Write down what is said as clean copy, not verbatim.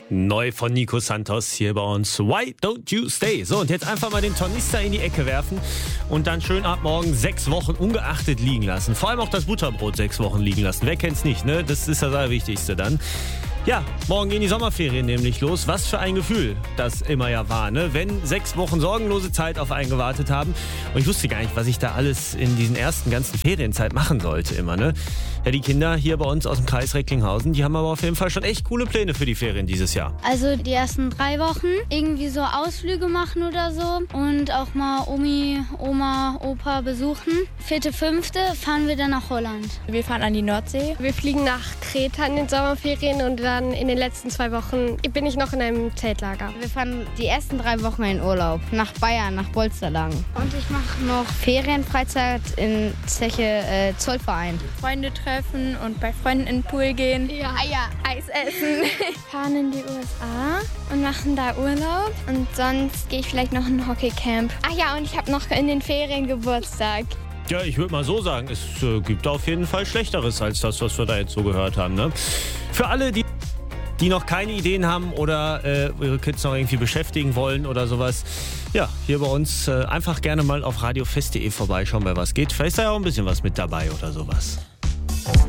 Neu von Nico Santos hier bei uns. Why don't you stay? So, und jetzt einfach mal den Tornister in die Ecke werfen und dann schön ab morgen 6 Wochen ungeachtet liegen lassen. Vor allem auch das Butterbrot 6 Wochen liegen lassen. Wer kennt's nicht, ne? Das ist das Allerwichtigste dann. Ja, morgen gehen die Sommerferien nämlich los. Was für ein Gefühl das immer ja war, ne? Wenn 6 Wochen sorgenlose Zeit auf einen gewartet haben. Und ich wusste gar nicht, was ich da alles in diesen ersten ganzen Ferienzeit machen sollte immer, ne? Ja, die Kinder hier bei uns aus dem Kreis Recklinghausen, die haben aber auf jeden Fall schon echt coole Pläne für die Ferien dieses Jahr. Also die ersten 3 Wochen irgendwie so Ausflüge machen oder so und auch mal Omi, Oma, Opa besuchen. 4., 5. fahren wir dann nach Holland. Wir fahren an die Nordsee. Wir fliegen nach Kreta in den Sommerferien und dann in den letzten 2 Wochen bin ich noch in einem Zeltlager. Wir fahren die ersten 3 Wochen in Urlaub nach Bayern, nach Bolsterlangen. Und ich mache noch Ferienfreizeit in Zeche Zollverein. Freunde treffen und bei Freunden in den Pool gehen. Ja. Eis essen. Fahren in die USA und machen da Urlaub. Und sonst gehe ich vielleicht noch in ein Hockeycamp. Ach ja, und ich habe noch in den Ferien Geburtstag. Ja, ich würde mal so sagen, es gibt auf jeden Fall Schlechteres als das, was wir da jetzt so gehört haben, ne? Für alle, die noch keine Ideen haben oder ihre Kids noch irgendwie beschäftigen wollen oder sowas, ja, hier bei uns einfach gerne mal auf radiofest.de vorbeischauen, bei was geht. Vielleicht ist da ja auch ein bisschen was mit dabei oder sowas.